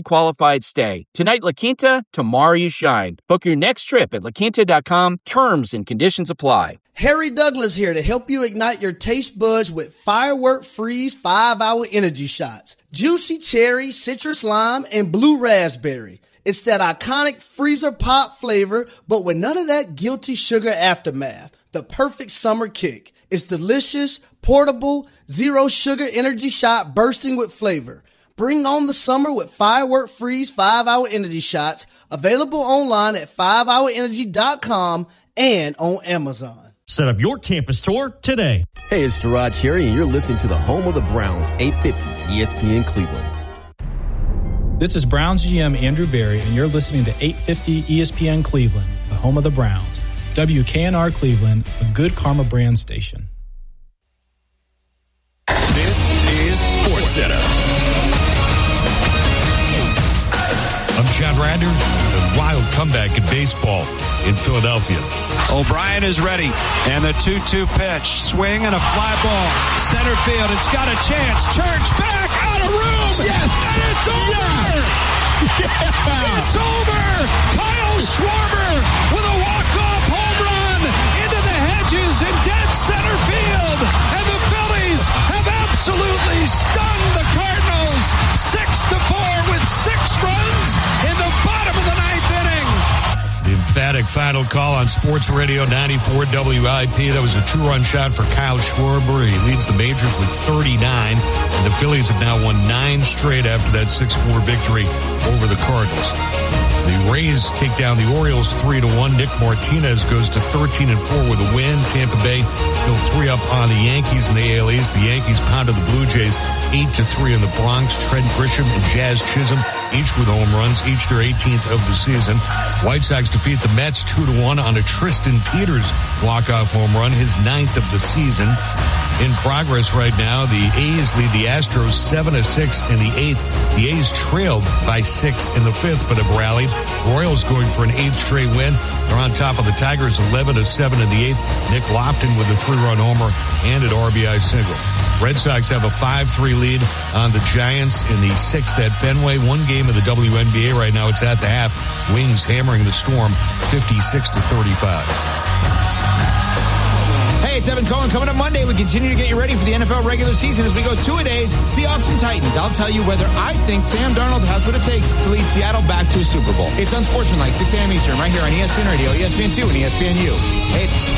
qualified stay. Tonight, La Quinta, tomorrow you shine. Book your next trip at laquinta.com. Terms and conditions apply. Harry Douglas here to help you ignite your taste buds with Firework Freeze 5-Hour Energy Shots. Juicy cherry, citrus lime, and blue raspberry. It's that iconic freezer pop flavor, but with none of that guilty sugar aftermath. The perfect summer kick. It's delicious, portable, zero sugar energy shot bursting with flavor. Bring on the summer with Firework Freeze 5-Hour Energy Shots. Available online at 5hourenergy.com and on Amazon. Set up your campus tour today. Hey, it's Gerard Cherry, and you're listening to the home of the Browns, 850 ESPN Cleveland. This is Browns GM Andrew Berry, and you're listening to 850 ESPN Cleveland, the home of the Browns. WKNR Cleveland, a good Karma brand station. This is SportsCenter. I'm John Rander. A wild comeback in baseball in Philadelphia. O'Brien is ready, and the 2-2 pitch. Swing and a fly ball. Center field, it's got a chance. Church back, out of room. Yes. And it's over. Yeah. It's over. Kyle Schwarber with a walk-off home run into the hedges in dead center field. And the Phillies have absolutely stunned the Cardinals 6-4 with 6 runs in the bottom of the ninth inning. The emphatic final call on Sports Radio 94 WIP. That was a 2-run shot for Kyle Schwarber. He leads the majors with 39, and the Phillies have now won 9 straight after that 6-4 victory over the Cardinals. The Rays take down the Orioles 3-1. Nick Martinez goes to 13-4 with a win. Tampa Bay still 3 up on the Yankees in the AL East. The Yankees pounded the Blue Jays 8-3 in the Bronx. Trent Grisham and Jazz Chisholm each with home runs, each their 18th of the season. White Sox defeat the Mets 2-1 on a Tristan Peters walk-off home run, his 9th of the season. In progress right now, the A's lead the Astros 7-6 in the 8th. The A's trailed by 6 in the 5th, but have rallied. Royals going for an 8th straight win. They're on top of the Tigers 11-7 in the 8th. Nick Lofton with a 3-run homer and an RBI single. Red Sox have a 5-3 lead on the Giants in the 6th at Fenway. One game of the WNBA right now. It's at the half. Wings hammering the Storm 56-35. Hey, it's Evan Cohen. Coming up Monday, we continue to get you ready for the NFL regular season as we go 2-a-days, Seahawks and Titans. I'll tell you whether I think Sam Darnold has what it takes to lead Seattle back to a Super Bowl. It's Unsportsmanlike, 6 a.m. Eastern, right here on ESPN Radio, ESPN2, and ESPNU. Hey.